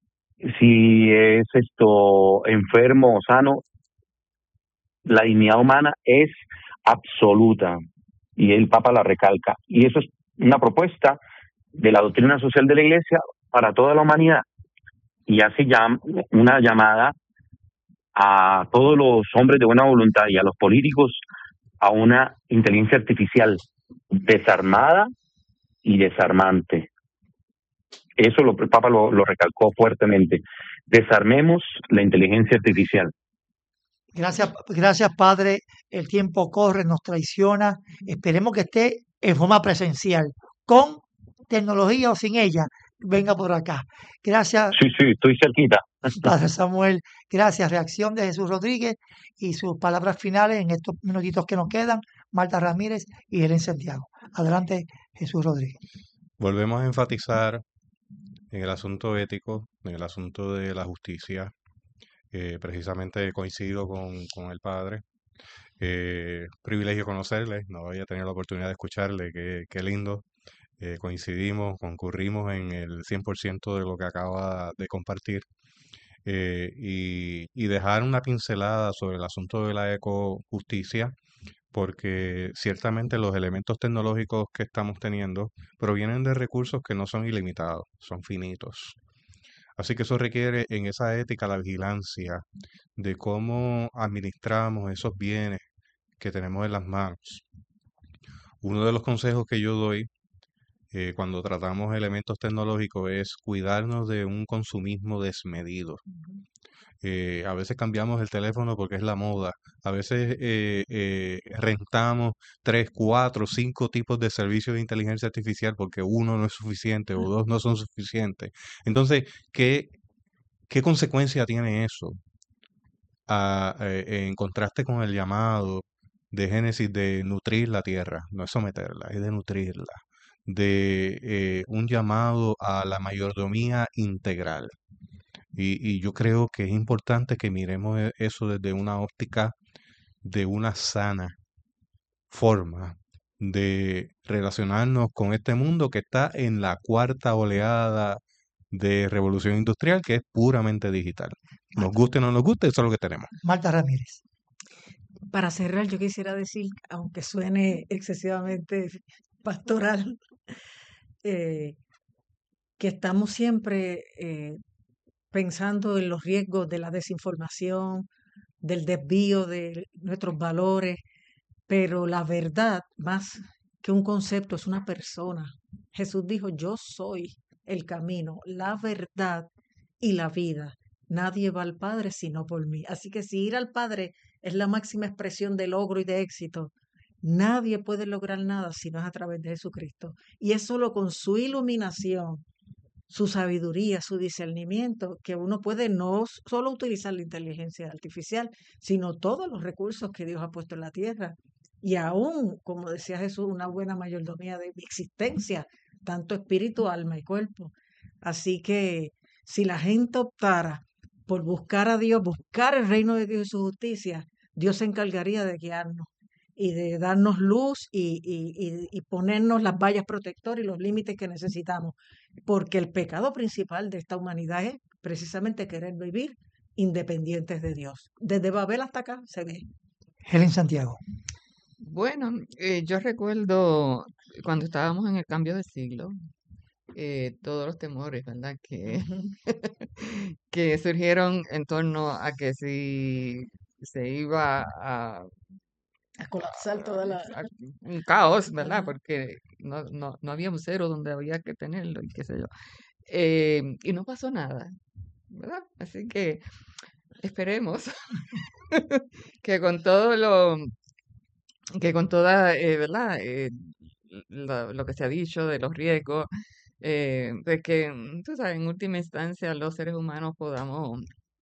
si es enfermo o sano. La dignidad humana es absoluta y el Papa la recalca. Y eso es una propuesta de la doctrina social de la Iglesia para toda la humanidad. Y hace una llamada a todos los hombres de buena voluntad y a los políticos a una inteligencia artificial desarmada y desarmante. Eso el Papa lo recalcó fuertemente. Desarmemos la inteligencia artificial. Gracias, Padre. El tiempo corre, nos traiciona. Esperemos que esté en forma presencial, con tecnología o sin ella. Venga por acá. Gracias. Sí, estoy cerquita. Padre Samuel, gracias. Reacción de Jesús Rodríguez y sus palabras finales en estos minutitos que nos quedan. Marta Ramírez y Helen Santiago. Adelante, Jesús Rodríguez. Volvemos a enfatizar en el asunto ético, en el asunto de la justicia. Precisamente coincido con el padre. Privilegio conocerle, no había tenido la oportunidad de escucharle, qué lindo. Coincidimos, concurrimos en el 100% de lo que acaba de compartir. Y dejar una pincelada sobre el asunto de la ecojusticia, porque ciertamente los elementos tecnológicos que estamos teniendo provienen de recursos que no son ilimitados, son finitos. Así que eso requiere en esa ética la vigilancia de cómo administramos esos bienes que tenemos en las manos. Uno de los consejos que yo doy cuando tratamos elementos tecnológicos es cuidarnos de un consumismo desmedido. A veces cambiamos el teléfono porque es la moda. A veces rentamos 3, 4, 5 tipos de servicios de inteligencia artificial porque uno no es suficiente o 2 no son suficientes. Entonces, ¿qué consecuencia tiene eso en contraste con el llamado de Génesis de nutrir la tierra? No es someterla, es de nutrirla. De un llamado a la mayordomía integral. Y yo creo que es importante que miremos eso desde una óptica de una sana forma de relacionarnos con este mundo que está en la cuarta oleada de revolución industrial, que es puramente digital. Nos guste o no nos guste, eso es lo que tenemos. Marta Ramírez. Para cerrar, yo quisiera decir, aunque suene excesivamente pastoral, que estamos siempre pensando en los riesgos de la desinformación, del desvío de nuestros valores, pero la verdad, más que un concepto, es una persona. Jesús dijo, yo soy el camino, la verdad y la vida. Nadie va al Padre sino por mí. Así que si ir al Padre es la máxima expresión de logro y de éxito, nadie puede lograr nada si no es a través de Jesucristo. Y es solo con su iluminación, su sabiduría, su discernimiento, que uno puede no solo utilizar la inteligencia artificial, sino todos los recursos que Dios ha puesto en la tierra. Y aún, como decía Jesús, una buena mayordomía de mi existencia, tanto espíritu, alma y cuerpo. Así que si la gente optara por buscar a Dios, buscar el reino de Dios y su justicia, Dios se encargaría de guiarnos y de darnos luz y ponernos las vallas protectoras y los límites que necesitamos. Porque el pecado principal de esta humanidad es precisamente querer vivir independientes de Dios. Desde Babel hasta acá se ve. Helen Santiago. Bueno, yo recuerdo cuando estábamos en el cambio de siglo, todos los temores, ¿verdad? Que surgieron en torno a que si se iba a colapsar toda la... un caos, ¿verdad? Porque no había un cero donde había que tenerlo y qué sé yo. Y no pasó nada, ¿verdad? Así que esperemos que con todo que con toda, ¿verdad? Lo que se ha dicho de los riesgos, de que, tú sabes, en última instancia los seres humanos podamos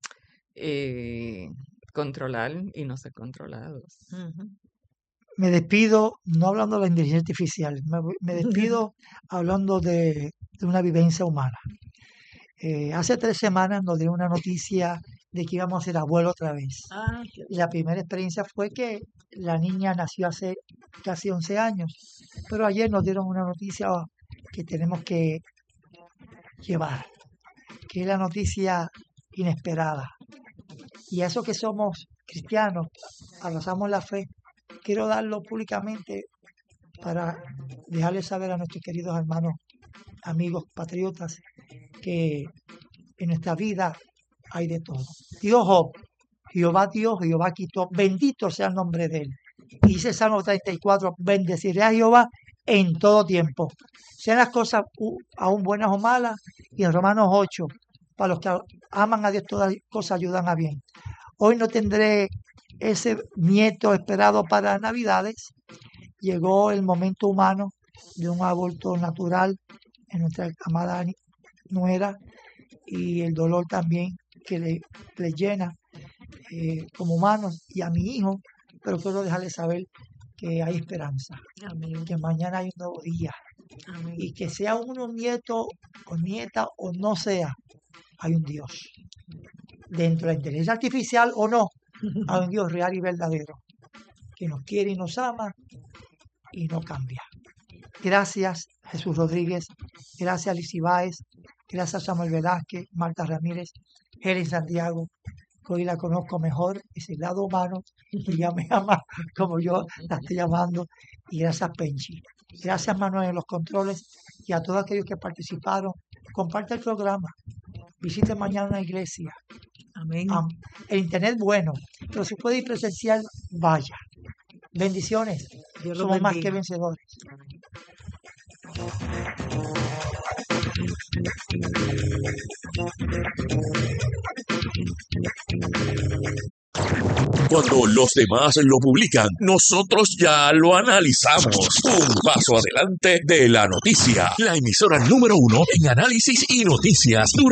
controlar y no ser controlados. Me despido no hablando de la inteligencia artificial, me despido hablando de una vivencia humana. Hace 3 semanas nos dieron una noticia de que íbamos a ser abuelos otra vez. Y la primera experiencia fue que la niña nació hace casi 11 años, pero ayer nos dieron una noticia que tenemos que llevar, que es la noticia inesperada. Y a eso que somos cristianos, abrazamos la fe, quiero darlo públicamente para dejarles saber a nuestros queridos hermanos, amigos, patriotas, que en nuestra vida hay de todo. Dios, Jehová Dios, Jehová quitó, bendito sea el nombre de él. Y dice Salmo 34, bendeciré a Jehová en todo tiempo, sean las cosas aún buenas o malas. Y en Romanos 8, para los que aman a Dios, todas las cosas ayudan a bien. Hoy no tendré ese nieto esperado para Navidades. Llegó el momento humano de un aborto natural en nuestra amada nuera, y el dolor también que le llena como humanos y a mi hijo, pero quiero dejarle saber que hay esperanza. Amén. Que mañana hay un nuevo día. Amén. Y que sea uno nieto o nieta o no sea, hay un Dios. Dentro de la inteligencia artificial o no, hay un Dios real y verdadero que nos quiere y nos ama y no cambia. Gracias, Jesús Rodríguez. Gracias, Lizy Báez. Gracias, Samuel Velázquez, Marta Ramírez, Helen Santiago, que hoy la conozco mejor, es el lado humano, y ella me ama como yo la estoy llamando. Y gracias, Penchi. Gracias, Manuel, en los controles, y a todos aquellos que participaron. Comparte el programa. visite mañana una iglesia. Amén. El internet bueno, pero si puede ir presencial, vaya. Bendiciones. Dios los Somos más bendiga. que vencedores. Cuando los demás lo publican, nosotros ya lo analizamos. Un paso adelante de la noticia. La emisora número 1 en análisis y noticias.